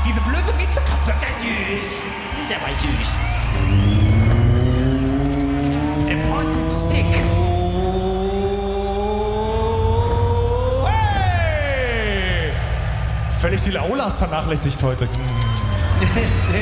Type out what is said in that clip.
Diese blöde Miezekatze, der war süß. A pointed stick. Hey! Völlig die Laulas vernachlässigt heute.